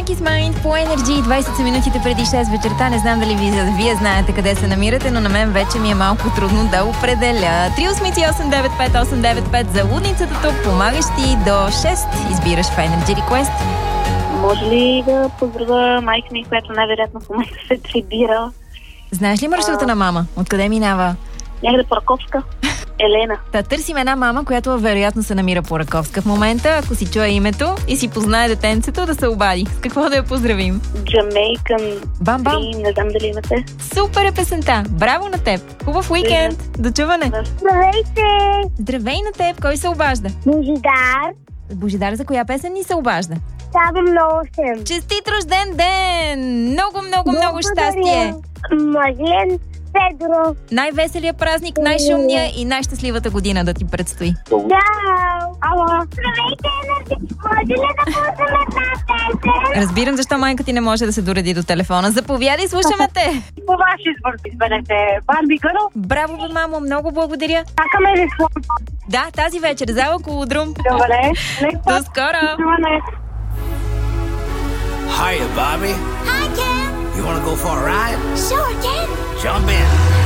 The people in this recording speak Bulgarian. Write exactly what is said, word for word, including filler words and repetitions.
Like is Mine по Energy. двайсет са минутите преди шест вечерта. Не знам дали вие, вие знаете къде се намирате, но на мен вече ми е малко трудно да определя. три осем осем девет пет осем девет пет за лудницата тук. Помагаш ти до шест. Избираш в Energy Request. Може ли да поздравя майка ми, която най-вероятно в момента се трибира? Знаеш ли маршрута а... на мама? Откъде минава? Някъде по Раковска. Елена. Та търсим една мама, която вероятно се намира по Раковска в момента. Ако си чуе името и си познае детенцето, да се обади. С какво да я поздравим? Jamaican Бам-бам. Dream, не знам дали имате. Супер е песента! Браво на теб! Хубав уикенд! До чуване! Здравейте! Здравей на теб! Кой се обажда? Божидар. Божидар, за коя песен ни се обажда? Ставам на осем. Честит рожден ден! Много, много, много щастие! Мадлен Педро. Най-веселия празник, най-шумния и най-щастливата година да ти предстои. Чао! Ало! Здравейте, Енерджи! Може ли да пуснем една песен? Разбирам защо майка ти не може да се дореди до телефона. Заповядай, слушаме те! По ваш избор изберете Барби Гърл. Браво, бе, мамо! Много благодаря! Чакаме ли слон? Да, тази вечер, зала Колодрум. Добре. До скоро! Hiya, Bobby. Hi, Ken. You want to go for a ride? Sure, Ken. Jump in.